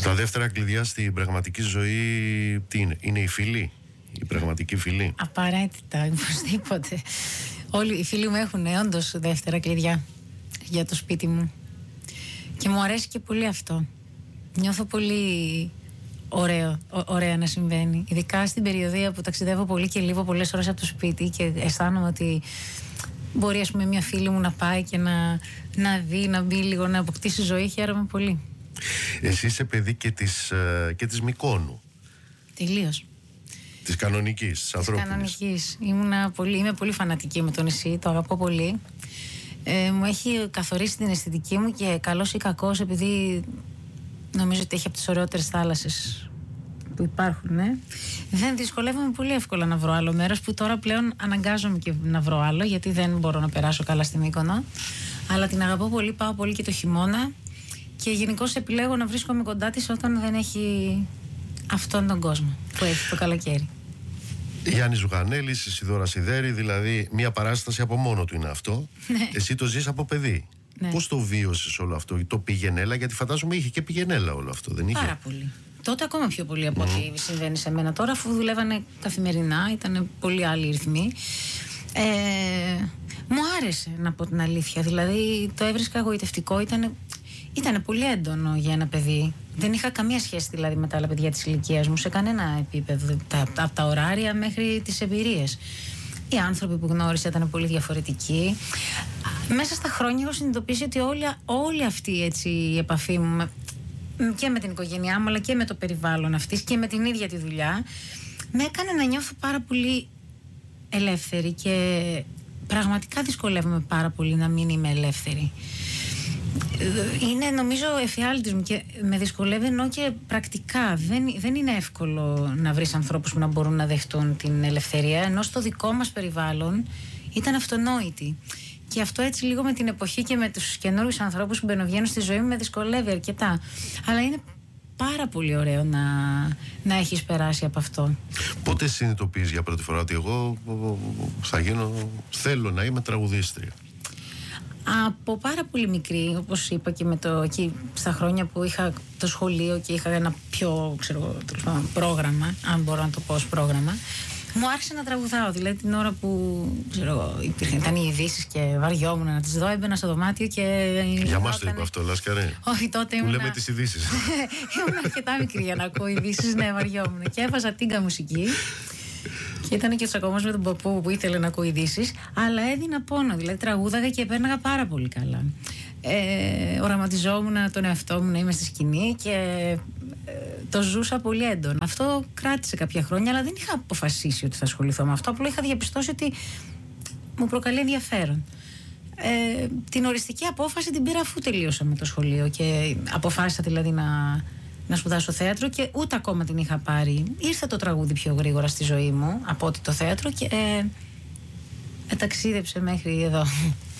Τα δεύτερα κλειδιά στην πραγματική ζωή τι είναι? Είναι η φίλη, η πραγματική φίλη. Απαραίτητα, οπωσδήποτε. Όλοι οι φίλοι μου έχουν όντως δεύτερα κλειδιά για το σπίτι μου. Και μου αρέσει και πολύ αυτό. Νιώθω πολύ ωραία να συμβαίνει. Ειδικά στην περιοδία που ταξιδεύω πολύ και λείπω πολλές ώρες από το σπίτι και αισθάνομαι ότι μπορεί, ας πούμε, μια φίλη μου να πάει και να δει, να μπει λίγο, να αποκτήσει ζωή. Χαίρομαι πολύ. Εσύ είσαι παιδί και της Μυκόνου. Τελείως. Της κανονικής, της ανθρώπινης. Κανονικής. Είμαι πολύ φανατική με το νησί, το αγαπώ πολύ. Μου έχει καθορίσει την αισθητική μου και καλός ή κακός, επειδή νομίζω ότι έχει από τις ωραιότερες θάλασσες που υπάρχουν. Δεν δυσκολεύομαι πολύ εύκολα να βρω άλλο μέρος, που τώρα πλέον αναγκάζομαι και να βρω άλλο, γιατί δεν μπορώ να περάσω καλά στην Μύκονο. Αλλά την αγαπώ πολύ, πάω πολύ και το χειμώνα και γενικώς επιλέγω να βρίσκομαι κοντά της όταν δεν έχει αυτόν τον κόσμο που έχει το καλοκαίρι. Γιάννης Ζουγανέλης, Ισιδώρα Σιδέρη, δηλαδή μια παράσταση από μόνο του είναι αυτό. Ναι. Εσύ το ζεις από παιδί. Ναι. Πώς το βίωσες όλο αυτό, το πηγενέλα? Γιατί φαντάζομαι είχε και πηγενέλα όλο αυτό, δεν είχε? Πάρα πολύ. Τότε ακόμα πιο πολύ από ό,τι συμβαίνει σε μένα τώρα, αφού δουλεύανε καθημερινά, ήταν πολύ άλλοι ρυθμοί. Μου άρεσε, να πω την αλήθεια. Δηλαδή το έβρισκα εγωιτευτικό, ήταν πολύ έντονο για ένα παιδί. Δεν είχα καμία σχέση δηλαδή με τα άλλα παιδιά της ηλικίας μου σε κανένα επίπεδο, από τα ωράρια μέχρι τις εμπειρίες. Οι άνθρωποι που γνώρισα ήταν πολύ διαφορετικοί. Μέσα στα χρόνια έχω συνειδητοποιήσει ότι όλη αυτή έτσι, η επαφή μου και με την οικογένειά μου, αλλά και με το περιβάλλον αυτής και με την ίδια τη δουλειά, με έκανε να νιώθω πάρα πολύ ελεύθερη και πραγματικά δυσκολεύομαι πάρα πολύ να μην είμαι ελεύθερη. Είναι, νομίζω, εφιάλτης μου και με δυσκολεύει, ενώ και πρακτικά δεν είναι εύκολο να βρεις ανθρώπους που να μπορούν να δεχτούν την ελευθερία, ενώ στο δικό μας περιβάλλον ήταν αυτονόητη. Και αυτό έτσι λίγο με την εποχή και με τους καινούριους ανθρώπους που μπαινοβγαίνουν στη ζωή μου με δυσκολεύει αρκετά. Αλλά είναι πάρα πολύ ωραίο να έχεις περάσει από αυτό. Πότε συνειδητοποιείς για πρώτη φορά ότι εγώ θέλω να είμαι τραγουδίστρια? Από πάρα πολύ μικρή, όπως είπα και εκεί στα χρόνια που είχα το σχολείο και είχα ένα πιο πρόγραμμα, αν μπορώ να το πω ως πρόγραμμα, μου άρχισε να τραγουδάω. Δηλαδή την ώρα που ήταν οι ειδήσεις και βαριόμουν να τις δω, έμπαινα στο δωμάτιο και... Για μας το είπα αυτό, Λάσκαρη. Όχι, τότε ήμουν... Που λέμε τις ειδήσεις. Ήμουν αρκετά μικρή για να ακούω ειδήσεις, ναι, βαριόμουν. Και έβαζα τίγκα μουσική. Και ήταν και ο τσακωμός με τον παππού που ήθελε να ακούει ειδήσεις, αλλά έδινα πόνο. Δηλαδή τραγούδαγα και πέρναγα πάρα πολύ καλά. Οραματιζόμουν τον εαυτό μου να είμαι στη σκηνή και το ζούσα πολύ έντονα. Αυτό κράτησε κάποια χρόνια, αλλά δεν είχα αποφασίσει ότι θα ασχοληθώ με αυτό. Απλά είχα διαπιστώσει ότι μου προκαλεί ενδιαφέρον. Την οριστική απόφαση την πήρα αφού τελείωσα με το σχολείο και αποφάσισα δηλαδή να σπουδάσω θέατρο, και ούτε ακόμα την είχα πάρει. Ήρθε το τραγούδι πιο γρήγορα στη ζωή μου από ότι το θέατρο και ταξίδεψε μέχρι εδώ.